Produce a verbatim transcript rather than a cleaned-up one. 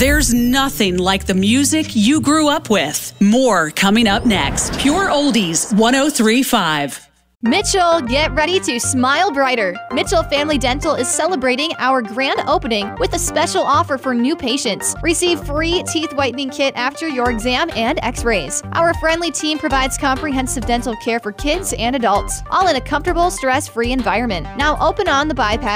There's nothing like the music you grew up with. More coming up next. Pure Oldies one oh three point five. Mitchell, get ready to smile brighter. Mitchell Family Dental is celebrating our grand opening with a special offer for new patients. Receive free teeth whitening kit after your exam and x-rays. Our friendly team provides comprehensive dental care for kids and adults, all in a comfortable, stress-free environment. Now open on the bypass